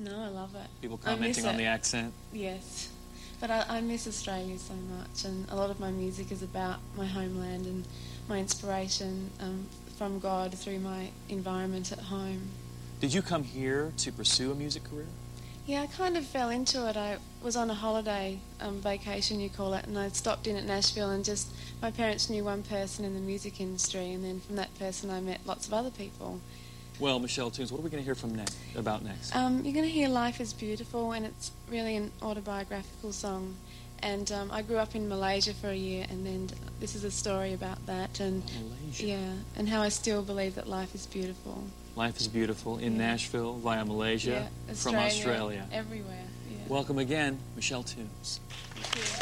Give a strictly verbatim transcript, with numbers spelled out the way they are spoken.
No, I love it. People I miss commenting on it. the accent? Yes. But I, I miss Australia so much, and a lot of my music is about my homeland and my inspiration um, from God through my environment at home. Did you come here to pursue a music career? Yeah, I kind of fell into it. I was on a holiday, um, vacation you call it, and I stopped in at Nashville, and just my parents knew one person in the music industry, and then from that person I met lots of other people. Well, Michelle Tunes, what are we going to hear from next, about next? Um, you're going to hear Life is Beautiful, and it's really an autobiographical song. And um, I grew up in Malaysia for a year, and then this is a story about that. And Malaysia. yeah, and how I still believe that life is beautiful. Life is Beautiful in Yeah. Nashville via Malaysia Yeah, from Australia. everywhere. Yeah. Welcome again, Michelle Tunes. Thank you.